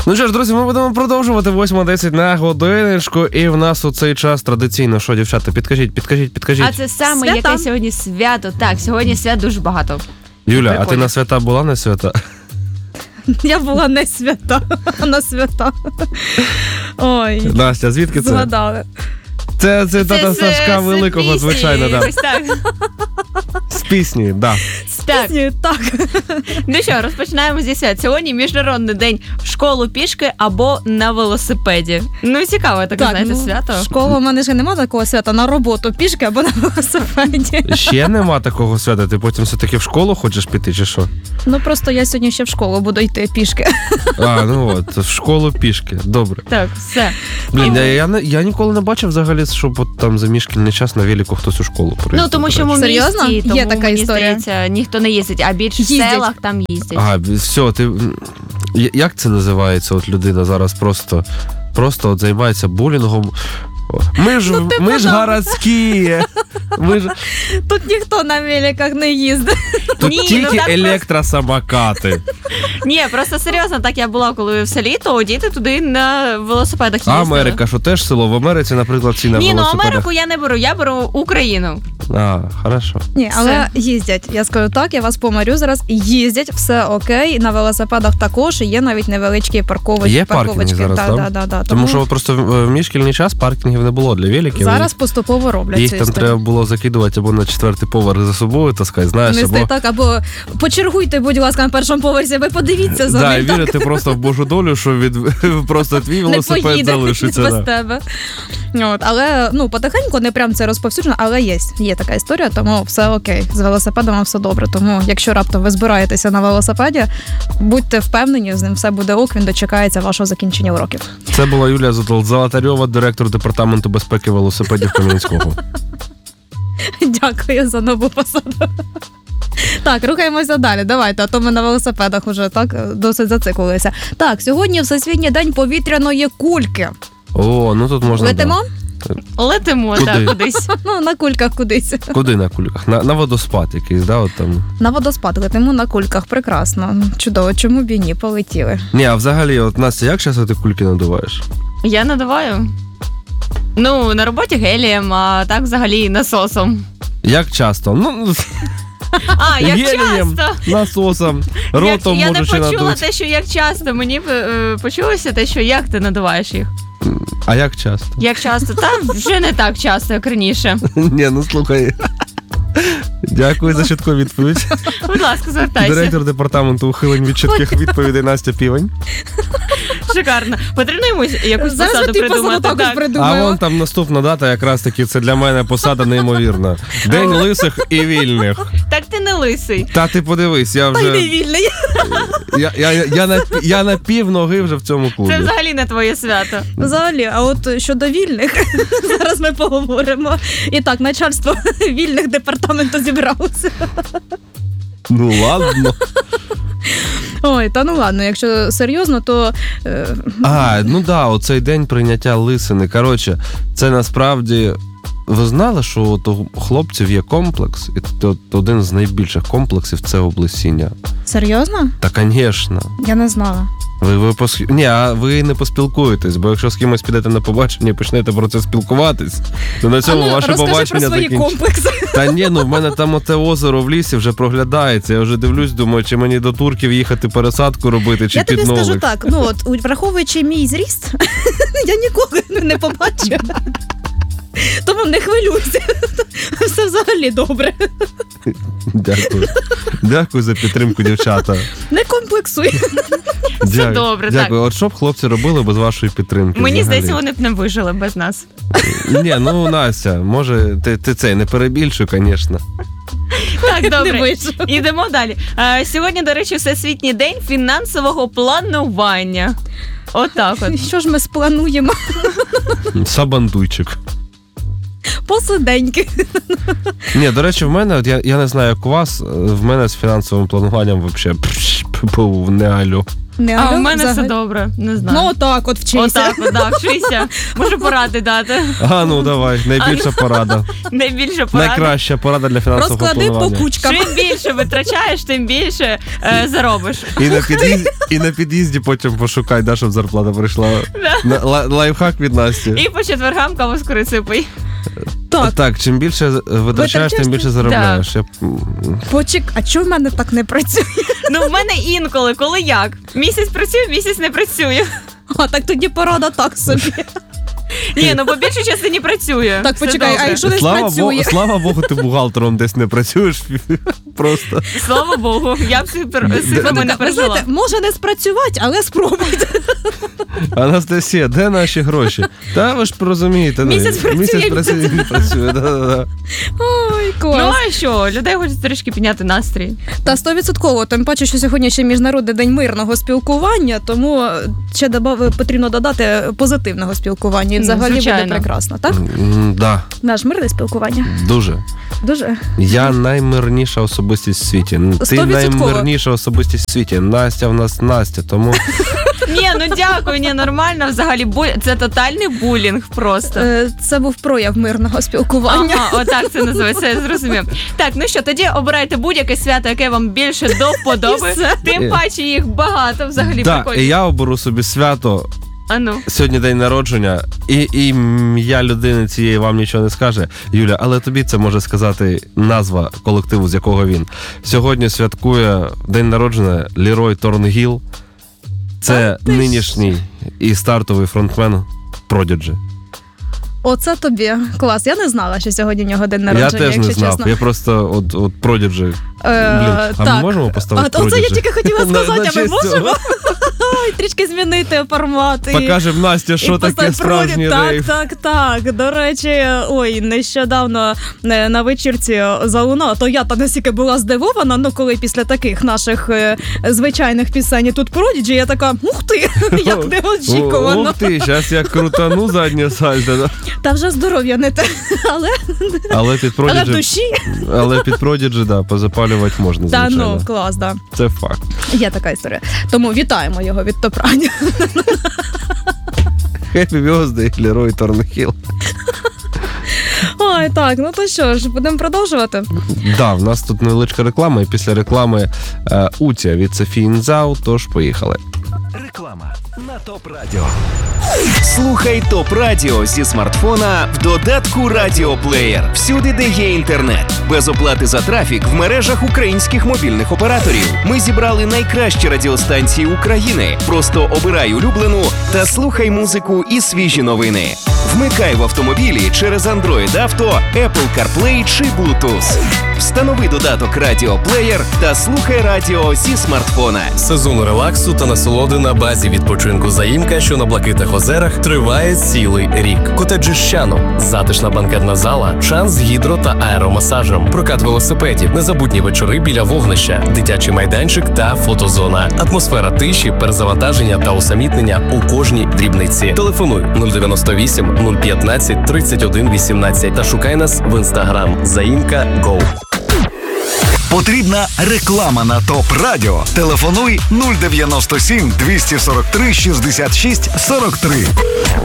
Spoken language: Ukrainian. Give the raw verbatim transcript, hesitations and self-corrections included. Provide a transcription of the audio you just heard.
Ну що ж, друзі, ми будемо продовжувати восьма десять на годиночку, і в нас у цей час традиційно, що, дівчата, підкажіть, підкажіть, підкажіть. А це саме, Свята. яке сьогодні свято. Так, сьогодні свят дуже багато. Юля, Прикольно. а ти на свята була, на свята? Я була не свята, а на свята. Ой, Настя, звідки це? згадали. Це, це тата з- Сашка з Великого, пісні, звичайно, да. Ось так. З пісні, да. Так. Ні, так. Ну що, розпочинаємо зі свят. Сьогодні Міжнародний день в школу пішки або на велосипеді. Ну, цікаве таке, знаєте, ну, свято. Школа, в мене ж немає такого свята, на роботу пішки або на велосипеді. Ще нема такого свята, ти потім все-таки в школу хочеш піти, чи що? Ну просто я сьогодні ще в школу буду йти пішки. А, ну от, в школу пішки, добре. Так, все. Блін, я, я, не- я ніколи не бачив взагалі, щоб от там за мішкільний час на велику хтось у школу приїздив. Ну, тому що до в речі. Серйозно? місті, тому, Є така мені історія? здається, ніхто не їздить, а більше в Їздять. селах там їздять. Ага, все, ти... Я- Як це називається, от людина зараз просто, просто от займається булінгом? О, Ми ж, Ну, ти ми ж подав. городські. Ми ж... Тут ніхто на великах не їздить. Тут Ні, ну тільки так електросамокати. Ні, просто серйозно, так я була, коли в селі, то діти туди на велосипедах А їздили. Америка, що теж село? В Америці, наприклад, всі на Ні, ну велосипедах. Америку я не беру, я беру Україну. А, хорошо. Ні, але їздять. Я скажу так, я вас помарю зараз. Їздять, все окей. На велосипедах також і є навіть невеличкі парковочки. Є паркінги парковочки. зараз, да, так? да, да, да. Тому що просто в в міжшкільний час паркінгів не було для великів. зараз поступово роблять Їх цю там історію. треба було закидувати або на четвертий поверх за собою, таскати, знаєш, Нести або... так, або почергуйте, будь ласка, на першому поверсі, ви подивіться за Да, і ним. Так, вірити просто в Божу долю, що від просто твій не велосипед поїде залишиться. без Да. тебе. От, але ну, потихеньку, не прям це розповсюджено, але є. Є така історія, тому все окей. З велосипедами все добре. Тому якщо раптом ви збираєтеся на велосипеді, будьте впевнені, з ним все буде ок, він дочекається вашого закінчення уроків. Це була Юлія Золотарьова, директор департаменту безпеки велосипедів Кам'янського. Дякую за нову посаду. Так, рухаємося далі. Давайте, а то ми на велосипедах уже так досить зациклилися. Так, сьогодні Всесвітній день повітряної кульки. О, ну тут можна... Летимо? Летимо Куди? так кудись. Ну, на кульках кудись. Да. Куди на кульках? На, на водоспад якийсь, да, от там. На водоспад летимо на кульках. Прекрасно. Чудово. Чому б і ні? Полетіли. Ні, а взагалі, от Настя, як часто ти кульки надуваєш? Я надуваю. Ну, на роботі гелієм, а так взагалі насосом. Як часто? Ну, А, як гелієм, часто? насосом, ротом я, я не можеш і почула надути. те, що як часто. Мені е, почулося те, що як ти надуваєш їх. А як часто? Як часто? Та вже не так часто, як раніше. Ні, ну слухай. Дякую за чітку відповідь. Будь ласка, звертайся. Директор департаменту ухилень від чітких відповідей Настя Півень. Шикарно. Потрібно йому якусь Зараз посаду ми ті посаду придумати. також Так. А придумаємо. вон там наступна дата, якраз таки, це для мене посада неймовірна. День лисих і вільних. Так ти не лисий. Та ти подивись, я Та й не вже... вільний. Я, я, я, я, на, я на пів ноги вже в цьому клубі. Це взагалі не твоє свято. Взагалі, а от щодо вільних, зараз ми поговоримо. І так, начальство вільних департаменту зібралося. Ну ладно. Ой, та ну ладно, якщо серйозно, то е, А, ну да, оцей день прийняття лисини. Коротше, це насправді... Ви знали, що от у хлопців є комплекс, і от один з найбільших комплексів – це облесіння. серйозно? Та, звісно. Я не знала. Ви, ви пос... Ні, а ви не поспілкуєтесь, бо якщо з кимось підете на побачення і почнете про це спілкуватись, то на цьому а ну, ваше розкажи про побачення свої закінчиться. комплекси. Та ні, ну в мене там оте озеро в лісі вже проглядається. Я вже дивлюсь, думаю, чи мені до турків їхати пересадку робити, чи Я тобі під скажу нових. так, ну от, враховуючи мій зріст, я ніколи не побачу. Тому не хвилюйся. Все взагалі добре. Дякую. Дякую за підтримку, дівчата. Не комплексуй. Дякую. добре, Дякую. От що б хлопці робили без вашої підтримки? Мені взагалі? здається, вони б не вижили без нас. Ні, ну Настя, може, ти, ти цей не перебільшуй, звісно. Так, Не добре. вийшло. Ідемо далі. А, сьогодні, до речі, Всесвітній день фінансового планування. Отак от. Що ж ми сплануємо? Сабандуйчик. Посиденьки. Ні, до речі, в мене, от я, я не знаю, як у вас, в мене з фінансовим плануванням взагалі ППУ в Неалю. Не, А алло, у мене взагалі. все добре, не знаю. Ну, отак от вчися. Отак, от, да, вчися. Можу поради дати. А, ну давай, найбільша порада. Найбільша порада. Найкраща порада для фінансового Розклади по планування. кучкам. Чим більше витрачаєш, тим більше е, заробиш. І на, під'їзді, і на під'їзді потім пошукай, да, щоб зарплата прийшла. На, лай- лайфхак від Насті. І по четвергам каву з курицею пий. Так, Так, чим більше витрачаєш, Витрачаєш, тим більше тим- заробляєш. Я... почек, а чого в мене так не працює? Ну, в мене інколи, коли як? Місяць працює, місяць не працює. А, так тоді порада так собі. Ні, ну по більшій частині працює. Так, Все почекай, добре. а якщо десь Слава, працює? Богу, слава Богу, ти бухгалтером десь не працюєш. Просто. Слава Богу, я б цифр- з цифрами не Ви пережила. знаєте, може не спрацювати, але спробуйте. Анастасія, де наші гроші? Та ви ж розумієте. ну, Місяць працює, місяць працює, не працює. Да, да, да. Ой, Ну клас. а що, людей хочуть трішки підняти настрій. Та стовідсотково, тим паче, що сьогодні ще Міжнародний день мирного спілкування, тому ще добав, потрібно додати позитивного спілкування. І Ну, взагалі буде звичайно. прекрасно, так? М, Да, Наш мирне спілкування. дуже. Дуже. Я наймирніша особистість в світі. Ти Стовідсотково. наймирніша особистість в світі. Настя в нас Настя, тому Ні, ну дякую, ні, нормально взагалі. Бу... Це тотальний булінг просто. Е, Це був прояв мирного спілкування. Ага, отак це називається, я зрозумів. Так, ну що, тоді обирайте будь-яке свято, яке вам більше до вподоби. І все. Тим паче їх багато взагалі так, прикольно. і я оберу собі свято. А ну. Сьогодні день народження, і, і ім'я людини цієї вам нічого не скаже, Юля, але тобі це може сказати назва колективу, з якого він. Сьогодні святкує день народження Лерой Торнгіл. Це нинішній і стартовий фронтмен Prodigy. Оце тобі. Клас. Я не знала, що сьогодні у нього день народження, Я теж не якщо знав. чесно. Я просто от, от Prodigy. Е, Блін, а ми так. можемо поставити А, оце я Prodigy? тільки хотіла На- сказати, на а ми честь можемо? цього. Ой, трішки змінити формат. і- Покажемо Насті, що і таке поставити справжній Prodigy. рейв. Так, так, так. До речі, ой, нещодавно е, на вечірці залунала, то я там настільки була здивована, ну коли після таких наших е, звичайних пісень тут Prodigy, я така, ух ти, як неочікувано. Ух ти, зараз я крутану заднє сальто. да. Та вже здоров'я не те, але, Але під але в Prodigy, душі. але під Prodigy, да, позапалювати можна, Та звичайно. ну, клас, да. Це факт. Є така історія. Тому вітаємо його від Топрані. Happy birthday, Лерой Торнхіл. Ой, так, ну то що ж, будемо продовжувати. Да, в нас тут невеличка реклама, і після реклами е, Утя від Софії Інзау, тож поїхали. Реклама на ТОП Радіо. Слухай ТОП Радіо зі смартфона в додатку Радіоплеєр. Всюди, де є інтернет. Без оплати за трафік в мережах українських мобільних операторів. Ми зібрали найкращі радіостанції України. Просто обирай улюблену та слухай музику і свіжі новини. Вмикай в автомобілі через Android Auto, Apple CarPlay чи Bluetooth. Встанови додаток Радіоплеєр та слухай радіо зі смартфона. Сезон релаксу та насолоди на базі відпочинку «Заїмка», що на Блакитних озерах, триває цілий рік. Котеджі Щано, затишна банкетна зала, шанс з гідро та аеромасажем, прокат велосипедів, незабутні вечори біля вогнища, дитячий майданчик та фотозона, атмосфера тиші, перезавантаження та усамітнення у кожній дрібниці. Телефонуй нуль дев'яносто вісім нуль п'ятнадцять тридцять один вісімнадцять та шукай нас в інстаграм «Заїмка Го». Потрібна реклама на ТОП Радіо. Телефонуй нуль дев'яносто сім двісті сорок три шістдесят шість сорок три.